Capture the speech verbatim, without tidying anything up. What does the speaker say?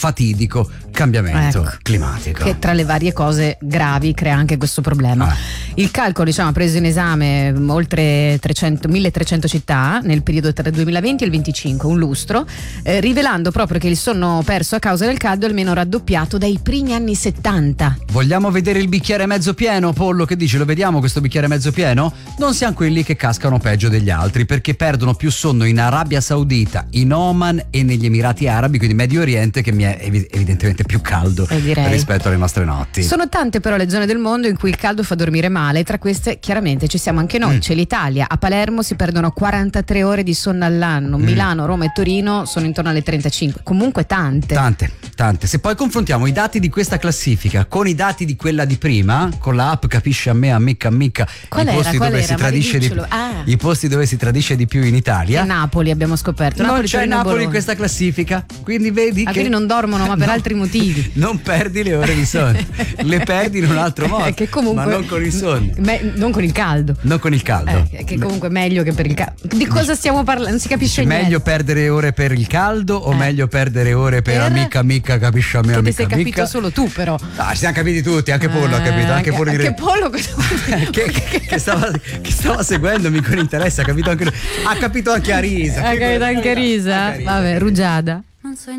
fatidico cambiamento ecco, climatico. Che tra le varie cose gravi crea anche questo problema. Ah. Il calcolo, diciamo, ha preso in esame oltre trecento, milletrecento città nel periodo tra il duemilaventi e il venticinque, un lustro, eh, rivelando proprio che il sonno perso a causa del caldo è almeno raddoppiato dai primi anni settanta. Vogliamo vedere il bicchiere mezzo pieno, Pollo? Che dici? Lo vediamo questo bicchiere mezzo pieno? Non siamo quelli che cascano peggio degli altri, perché perdono più sonno in Arabia Saudita, in Oman e negli Emirati Arabi, quindi Medio Oriente, che mi è evi- evidentemente più caldo direi. rispetto alle nostre notti. Sono tante però le zone del mondo in cui il caldo fa dormire male, tra queste chiaramente ci siamo anche noi, mm. c'è l'Italia. A Palermo si perdono quarantatré ore di sonno all'anno, mm. Milano, Roma e Torino sono intorno alle trentacinque, comunque tante. Tante, tante. Se poi confrontiamo i dati di questa classifica con i dati di quella di prima, con la app Capisci a me, ammicca ammicca, Qual i era? posti Qual dove era? si tradisce di ah. i posti dove si tradisce di più in Italia. E Napoli abbiamo scoperto. Non Napoli, c'è Torino, Napoli Bologna. in questa classifica, quindi vedi Altri che non dormono, ma per no, altri motivi. Non perdi le ore di sonno, le perdi in un altro modo, che comunque, ma non con il sonno, me, non con il caldo. Non con il caldo. Eh, che comunque è meglio che per il caldo. Di cosa stiamo parlando? Non si capisce niente. Meglio perdere ore per il caldo o eh. meglio perdere ore per, per amica amica capisci a me che amica ti sei capito amica. Solo tu però. Ah, ci siamo capiti tutti, anche Pollo eh, ha capito, anche Pollo anche Pollo che, che, che, stava, che stava seguendomi con interesse, ha capito anche ha capito anche Arisa. Ha capito anche Arisa? Vabbè, rugiada. Non so